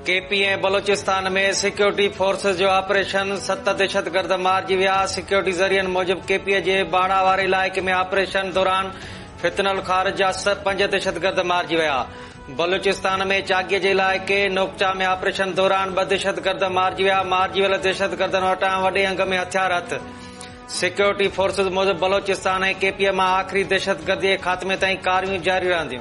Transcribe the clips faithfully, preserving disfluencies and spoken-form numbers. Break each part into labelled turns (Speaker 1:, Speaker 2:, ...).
Speaker 1: KP ऐं बलोचिस्तान में security forces जो ऑपरेशन, सत दहशतगर्द मारिजी विया। सिक्योरिटी ज़रियनि मूजिब केपीअ जे बाड़ा वारे इलाइक़े में ऑपरेशन दौरान फितनल खारिज जा पंज दहशतगर्द मारिजी विया। बलूचिस्तान में चागीअ जे इलाइक़े नोकचा में ऑपरेशन दौरान ॿ दहशतगर्द मारिजी विया। मारिजी वियल दहशतगर्दनि वटां वॾे अंग में हथियार हथ। सिक्योरिटी फोर्सेस मूजिब बलोचिस्तान ऐं केपीअ मां आख़िरी दहशतगर्दी जे ख़ात्मे ताईं कार्रवायूं जारी रहंदियूं।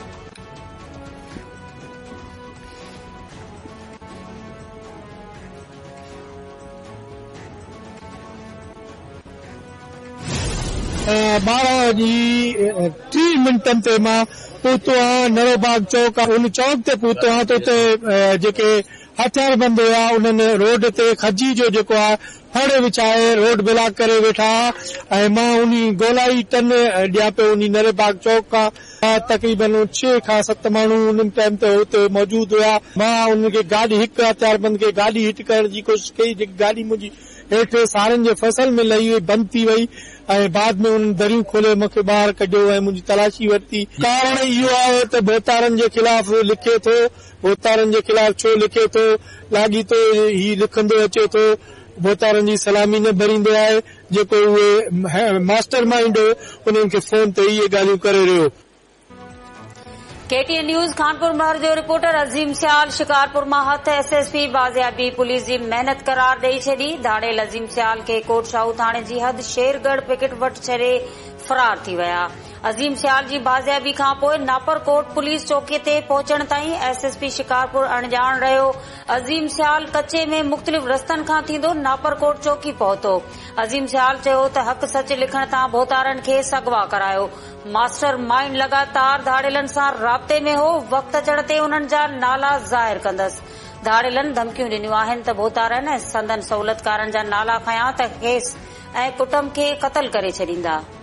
Speaker 2: बारह जी टी मिनटनि ते मां पहुतो आहियां नरोबाग चौक। उन चौक ते पहुतो आहियां त उते जेके हथियारबंद हुआ उन्हनि रोड ते खजी जो जेको आहे फड़ विछाए रोड ब्लॉक करे वेठा ऐं मां उन ॻोल्हाई टन ॾियां पियो उन नरेबाग चौक खां। तक़रीबन छह खां सत माण्हू उन टाइम ते हुते मौजूद हुआ। मां उनखे गाॾी हिकु हथियारबंद खे गाॾी हिट करण जी कोशिश कई, जेकी गाॾी मुंहिंजी हेठि सारनि जे फसल में लही वई, बंदि थी वई ऐं बाद में उन दरियूं खोले मूंखे ॿाहिरि कढियो ऐं मुंहिंजी तलाशी वरिती। कारण इहो आहे त बोतारनि जे ख़िलाफ़ लिखे थो, बोतारनि जे ख़िलाफ़ छो लिखे थो, लाॻीतो ही लिखंदो अचे थो, बोतारनि जी सलामी न भरींदो आहे। जेको उहे मास्टर माइंड हो उन्हनि खे फोन ते इहे ॻाल्हियूं करे रहियो।
Speaker 3: केटीएन न्यूज़ कानपुर महर जो रिपोर्टर अज़ीम सियाल शिकारपुर मां हथ एसएसपी बाज़ियाबी पुलिस जी महिनत करार ॾेई छॾी। धाड़ेल अज़ीम सियाल खे कोट शाहू थाणे जी हद शेरगढ़ पिकेट वटि छॾे फरार थी विया। अज़ीम सियाल जी बाज़ियाबी खां पोइ नापरकोट पुलिस चौकीअ ते पहुचण ताईं एसएसपी शिकारपुर अणजाण रहियो। अज़ीम सियाल कचे में मुख़्तलिफ़ रस्तनि खां थींदो नापरकोट चौकी पहुतो। अज़ीम सियाल चयो त हक़ सच लिखण तां बोतारनि खे सगवा करायो। मास्टर माइंड लगातार धाड़ेलनि सां राब्ते में हो। वक़्त अचण ते उन्हनि जा नाला ज़ाहिर कंदसि। धाड़ेलनि धमकियूं ॾिनियूं आहिनि त बोतारनि ऐं संदन सहूलियतकारनि जा नाला खयां त खेसि ऐं कुटुंब खे क़तल करे छॾींदा।